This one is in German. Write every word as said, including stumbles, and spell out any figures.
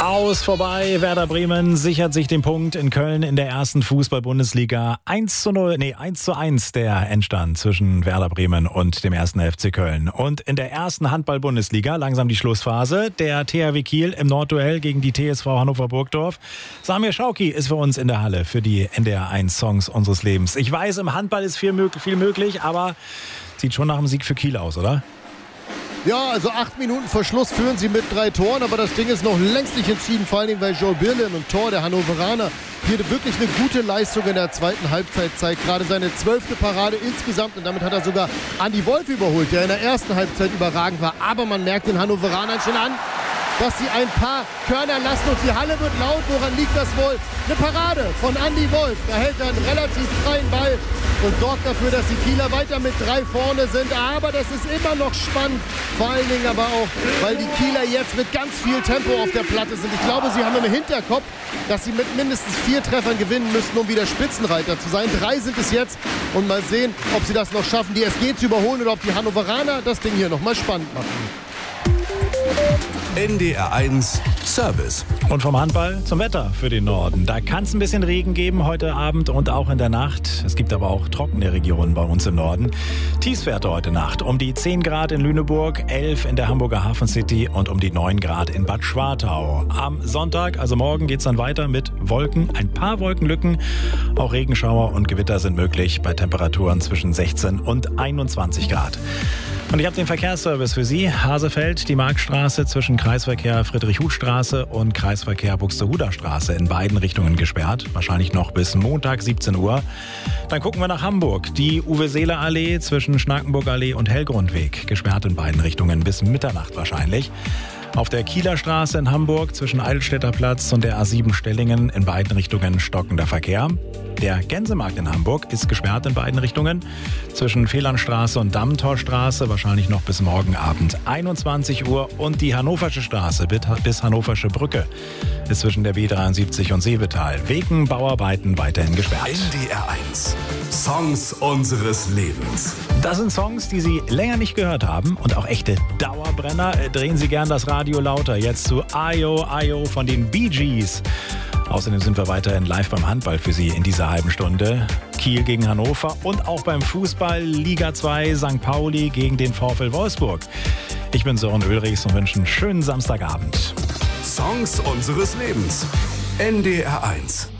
Aus, vorbei. Werder Bremen sichert sich den Punkt in Köln in der ersten Fußball-Bundesliga. eins zu null, nee, eins zu eins der Endstand zwischen Werder Bremen und dem ersten F C Köln. Und in der ersten Handball-Bundesliga langsam die Schlussphase. Der T H W Kiel im Nordduell gegen die T S V Hannover-Burgdorf. Samir Schauki ist für uns in der Halle für die N D R eins Songs unseres Lebens. Ich weiß, im Handball ist viel, mög- viel möglich, aber sieht schon nach einem Sieg für Kiel aus, oder? Ja, also acht Minuten vor Schluss führen sie mit drei Toren, aber das Ding ist noch längst nicht entschieden, vor allen Dingen, weil Joe Birlen im Tor, der Hannoveraner, hier wirklich eine gute Leistung in der zweiten Halbzeit zeigt. Gerade seine zwölfte Parade insgesamt und damit hat er sogar Andi Wolf überholt, der in der ersten Halbzeit überragend war. Aber man merkt den Hannoveranern schon an, dass sie ein paar Körner lassen und die Halle wird laut. Woran liegt das wohl? Eine Parade von Andi Wolf. Da hält er einen relativ freien Ball und sorgt dafür, dass die Kieler weiter mit drei vorne sind. Aber das ist immer noch spannend. Vor allen Dingen aber auch, weil die Kieler jetzt mit ganz viel Tempo auf der Platte sind. Ich glaube, sie haben im Hinterkopf, dass sie mit mindestens vier Treffern gewinnen müssten, um wieder Spitzenreiter zu sein. Drei sind es jetzt und mal sehen, ob sie das noch schaffen, die S G zu überholen oder ob die Hannoveraner das Ding hier nochmal spannend machen. N D R eins Service. Und vom Handball zum Wetter für den Norden. Da kann es ein bisschen Regen geben heute Abend und auch in der Nacht. Es gibt aber auch trockene Regionen bei uns im Norden. Tiefstwerte heute Nacht um die zehn Grad in Lüneburg, elf in der Hamburger Hafen City und um die neun Grad in Bad Schwartau. Am Sonntag, also morgen, geht es dann weiter mit Wolken, ein paar Wolkenlücken. Auch Regenschauer und Gewitter sind möglich bei Temperaturen zwischen sechzehn und einundzwanzig Grad. Und ich habe den Verkehrsservice für Sie. Hasefeld, die Marktstraße zwischen Kreisverkehr Friedrich-Huth-Straße und Kreisverkehr Buxtehuder-Straße in beiden Richtungen gesperrt. Wahrscheinlich noch bis Montag siebzehn Uhr. Dann gucken wir nach Hamburg. Die Uwe-Seeler-Allee zwischen Schnakenburg-Allee und Hellgrundweg. Gesperrt in beiden Richtungen bis Mitternacht wahrscheinlich. Auf der Kieler Straße in Hamburg zwischen Eidelstädter Platz und der A sieben Stellingen in beiden Richtungen stockender Verkehr. Der Gänsemarkt in Hamburg ist gesperrt in beiden Richtungen. Zwischen Felandstraße und Dammtorstraße wahrscheinlich noch bis morgen Abend einundzwanzig Uhr. Und die Hannoversche Straße bis Hannoversche Brücke ist zwischen der B dreiundsiebzig und Seevetal wegen Bauarbeiten weiterhin gesperrt. N D R eins Songs unseres Lebens. Das sind Songs, die Sie länger nicht gehört haben und auch echte Dauerbrenner. Drehen Sie gern das Radio lauter. Jetzt zu Ayo Ayo von den Bee Gees. Außerdem sind wir weiterhin live beim Handball für Sie in dieser halben Stunde. Kiel gegen Hannover und auch beim Fußball Liga zwei Sankt Pauli gegen den VfL Wolfsburg. Ich bin Sören Ulrichs und wünsche einen schönen Samstagabend. Songs unseres Lebens. N D R eins.